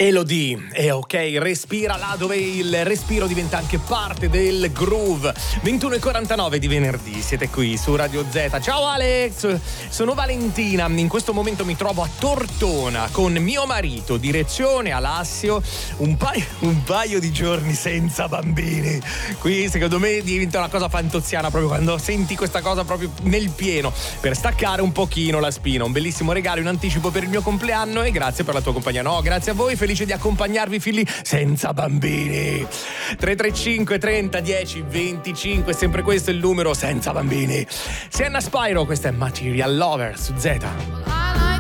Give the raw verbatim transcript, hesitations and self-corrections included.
Elodie, e ok, respira là dove il respiro diventa anche parte del groove. ventuno e quarantanove di venerdì, siete qui su Radio Z. Ciao Alex, sono Valentina, in questo momento mi trovo a Tortona con mio marito, direzione Alassio, un paio, un paio di giorni senza bambini. Qui secondo me diventa una cosa fantoziana proprio quando senti questa cosa proprio nel pieno, per staccare un pochino la spina. Un bellissimo regalo in anticipo per il mio compleanno e grazie per la tua compagnia. No, grazie a voi, felice di accompagnarvi figli senza bambini. Tre tre cinque trenta dieci venticinque, sempre questo è il numero senza bambini. Sienna Spyro, questa è Material Lover su Z.